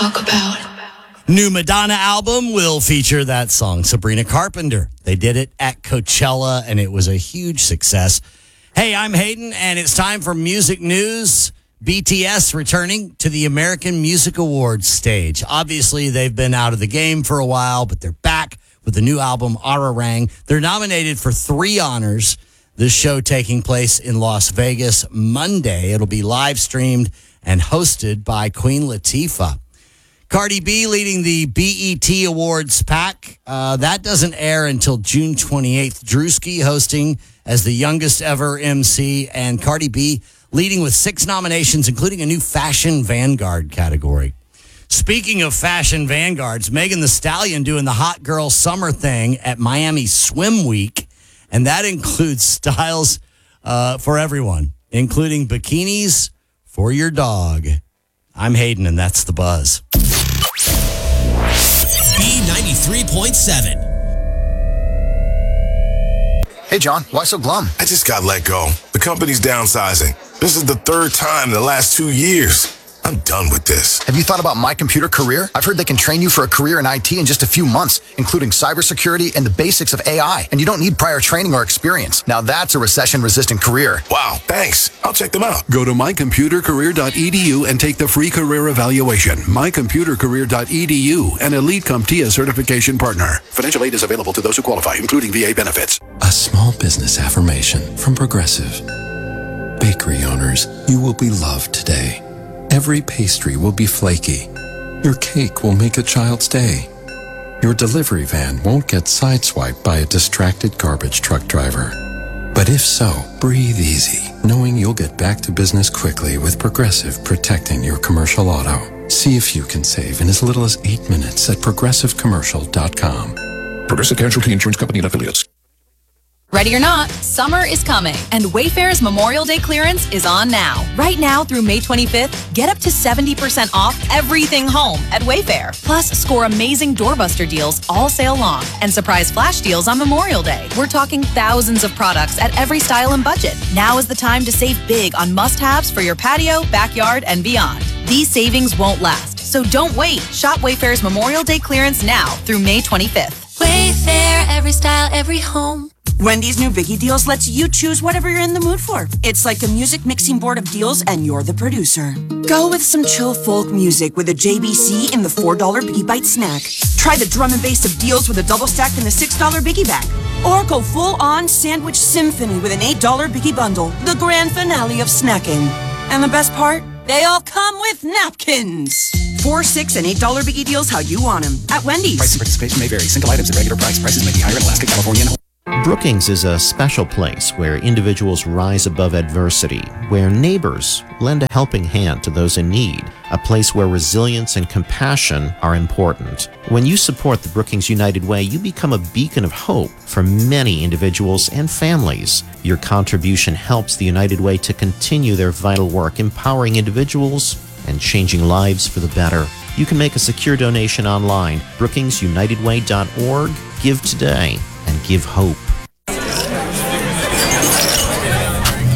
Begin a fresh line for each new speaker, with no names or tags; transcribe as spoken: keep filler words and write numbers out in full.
talk about.
New Madonna album will feature that song, Sabrina Carpenter. They did it at Coachella, and it was a huge success. Hey, I'm Hayden, and it's time for music news. B T S returning to the American Music Awards stage. Obviously, they've been out of the game for a while, but they're back with the new album, Ararang. They're nominated for three honors. This show taking place in Las Vegas Monday. It'll be live streamed and hosted by Queen Latifah. Cardi B leading the B E T Awards pack. Uh, that doesn't air until June twenty-eighth. Drewski hosting as the youngest ever M C, and Cardi B leading with six nominations, including a new Fashion Vanguard category. Speaking of Fashion Vanguards, Megan Thee Stallion doing the hot girl summer thing at Miami Swim Week, and that includes styles uh, for everyone, including bikinis for your dog. I'm Hayden, and that's The Buzz.
B ninety-three point seven.
Hey, John, why so glum?
I just got let go. The company's downsizing. This is the third time in the last two years. I'm done with this.
Have you thought about My Computer Career? I've heard they can train you for a career in I T in just a few months, including cybersecurity and the basics of A I. And you don't need prior training or experience. Now that's a recession-resistant career.
Wow, thanks. I'll check them out.
Go to my computer career dot e d u and take the free career evaluation. my computer career dot e d u, an Elite CompTIA certification partner. Financial aid is available to those who qualify, including V A benefits.
A small business affirmation from Progressive. Bakery owners, you will be loved today. Every pastry will be flaky. Your cake will make a child's day. Your delivery van won't get sideswiped by a distracted garbage truck driver. But if so, breathe easy, knowing you'll get back to business quickly with Progressive protecting your commercial auto. See if you can save in as little as eight minutes at progressive commercial dot com.
Progressive Casualty Insurance Company and Affiliates.
Ready or not, summer is coming, and Wayfair's Memorial Day clearance is on now. Right now through May twenty-fifth, get up to seventy percent off everything home at Wayfair. Plus, score amazing doorbuster deals all sale long and surprise flash deals on Memorial Day. We're talking thousands of products at every style and budget. Now is the time to save big on must-haves for your patio, backyard, and beyond. These savings won't last, so don't wait. Shop Wayfair's Memorial Day clearance now through May twenty-fifth.
Wayfair, every style, every home.
Wendy's new Biggie Deals lets you choose whatever you're in the mood for. It's like a music mixing board of deals, and you're the producer. Go with some chill folk music with a J B C in the four dollar Biggie Bite snack. Try the drum and bass of deals with a double stack in the six dollar Biggie Bag. Or go full-on sandwich symphony with an eight dollar Biggie Bundle, the grand finale of snacking. And the best part? They all come with napkins. Four, six, and eight dollar Biggie Deals how you want them at Wendy's.
Price and participation may vary. Single items at regular price. Prices may be higher in Alaska, California, and
Brookings is a special place where individuals rise above adversity, where neighbors lend a helping hand to those in need, a place where resilience and compassion are important. When you support the Brookings United Way, you become a beacon of hope for many individuals and families. Your contribution helps the United Way to continue their vital work, empowering individuals and changing lives for the better. You can make a secure donation online, brookings united way dot org. Give today and give hope.